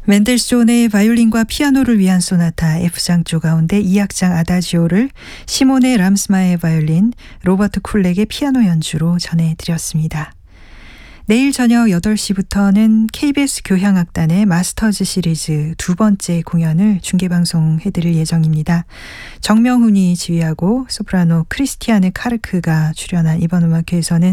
멘델스존의 바이올린과 피아노를 위한 소나타 F장조 가운데 2악장 아다지오를 시모네 람스마의 바이올린, 로버트 쿨렉의 피아노 연주로 전해드렸습니다. 내일 저녁 8시부터는 KBS 교향악단의 마스터즈 시리즈 두 번째 공연을 중계방송해드릴 예정입니다. 정명훈이 지휘하고 소프라노 크리스티아네 카르크가 출연한 이번 음악회에서는